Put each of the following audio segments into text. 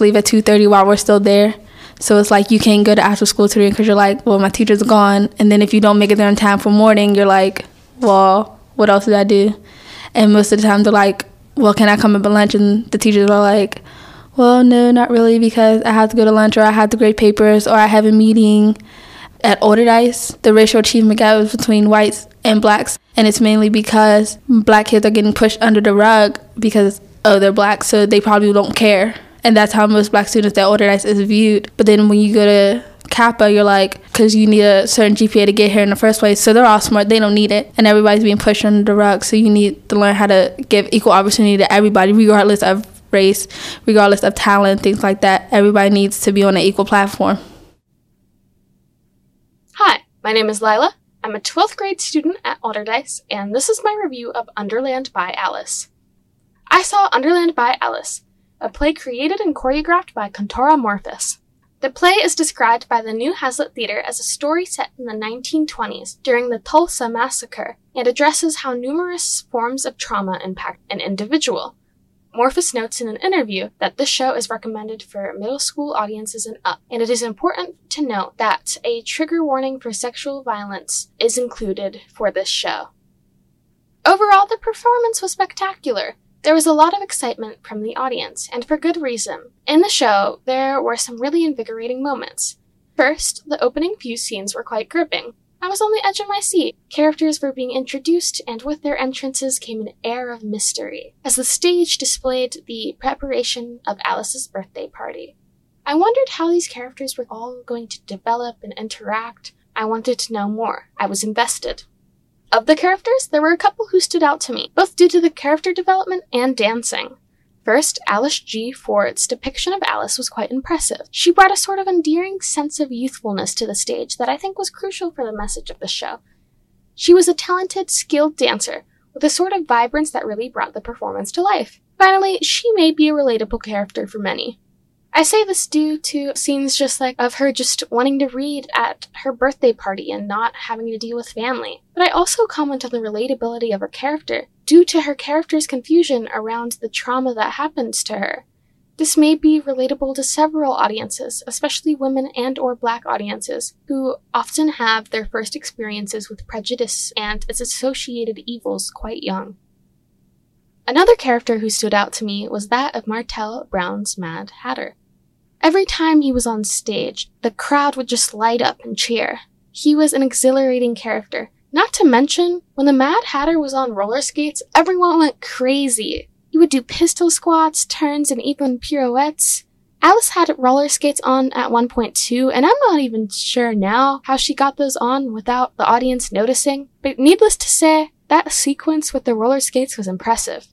teachers leave at 2:30 while we're still there. So it's like you can't go to after school tutoring because you're like, well, my teacher's gone. And then if you don't make it there in time for morning, you're like, well, what else did I do? And most of the time they're like, well, can I come up at lunch? And the teachers are like, well, no, not really, because I have to go to lunch, or I have to grade papers, or I have a meeting. At Allderdice, the racial achievement gap is between whites and blacks, and it's mainly because black kids are getting pushed under the rug because, oh, they're black, so they probably don't care. And that's how most black students at Allderdice is viewed. But then when you go to Kappa, you're like, because you need a certain GPA to get here in the first place, so they're all smart, they don't need it, and everybody's being pushed under the rug, so you need to learn how to give equal opportunity to everybody, regardless of race, regardless of talent, things like that. Everybody needs to be on an equal platform. Hi, my name is Lila. I'm a 12th grade student at Allderdice, and this is my review of Underland by Alice. I saw Underland by Alice, a play created and choreographed by Contora Morphus. The play is described by the New Hazlitt Theatre as a story set in the 1920s during the Tulsa Massacre, and addresses how numerous forms of trauma impact an individual. Morphus notes in an interview that this show is recommended for middle school audiences and up, and it is important to note that a trigger warning for sexual violence is included for this show. Overall, the performance was spectacular. There was a lot of excitement from the audience, and for good reason. In the show, there were some really invigorating moments. First, the opening few scenes were quite gripping. I was on the edge of my seat. Characters were being introduced, and with their entrances came an air of mystery, as the stage displayed the preparation of Alice's birthday party. I wondered how these characters were all going to develop and interact. I wanted to know more. I was invested. Of the characters, there were a couple who stood out to me, both due to the character development and dancing. First, Alice G. Ford's depiction of Alice was quite impressive. She brought a sort of endearing sense of youthfulness to the stage that I think was crucial for the message of the show. She was a talented, skilled dancer, with a sort of vibrance that really brought the performance to life. Finally, she may be a relatable character for many. I say this due to scenes just like of her just wanting to read at her birthday party and not having to deal with family. But I also comment on the relatability of her character, due to her character's confusion around the trauma that happens to her. This may be relatable to several audiences, especially women and or black audiences, who often have their first experiences with prejudice and its associated evils quite young. Another character who stood out to me was that of Martell Brown's Mad Hatter. Every time he was on stage, the crowd would just light up and cheer. He was an exhilarating character. Not to mention, when the Mad Hatter was on roller skates, everyone went crazy. He would do pistol squats, turns, and even pirouettes. Alice had roller skates on at one point too, and I'm not even sure now how she got those on without the audience noticing. But needless to say, that sequence with the roller skates was impressive.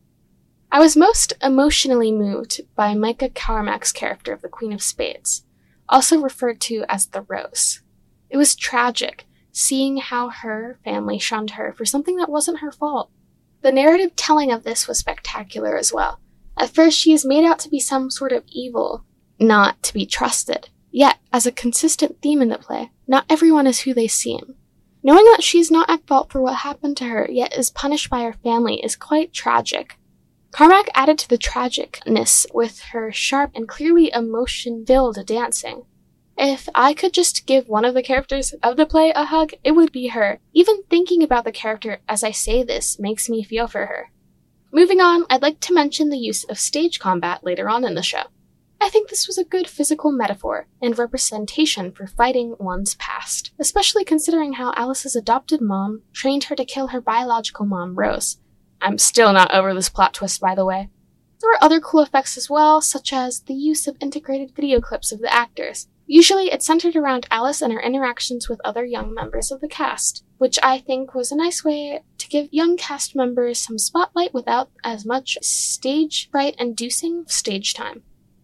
I was most emotionally moved by Micah Carmack's character of the Queen of Spades, also referred to as the Rose. It was tragic, seeing how her family shunned her for something that wasn't her fault. The narrative telling of this was spectacular as well. At first, she is made out to be some sort of evil, not to be trusted. Yet, as a consistent theme in the play, not everyone is who they seem. Knowing that she is not at fault for what happened to her, yet is punished by her family, is quite tragic. Carmack added to the tragicness with her sharp and clearly emotion-filled dancing. If I could just give one of the characters of the play a hug, it would be her. Even thinking about the character as I say this makes me feel for her. Moving on, I'd like to mention the use of stage combat later on in the show. I think this was a good physical metaphor and representation for fighting one's past, especially considering how Alice's adopted mom trained her to kill her biological mom, Rose. I'm still not over this plot twist, by the way. There were other cool effects as well, such as the use of integrated video clips of the actors. Usually, it's centered around Alice and her interactions with other young members of the cast, which I think was a nice way to give young cast members some spotlight without as much stage fright-inducing stage time.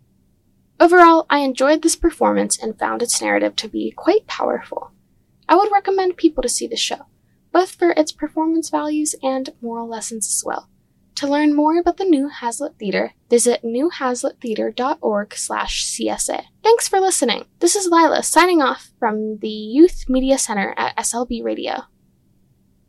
Overall, I enjoyed this performance and found its narrative to be quite powerful. I would recommend people to see the show, both for its performance values and moral lessons as well. To learn more about the New Hazlitt Theatre, visit newhazlitttheatre.org/CSA. Thanks for listening. This is Lila signing off from the Youth Media Center at SLB Radio.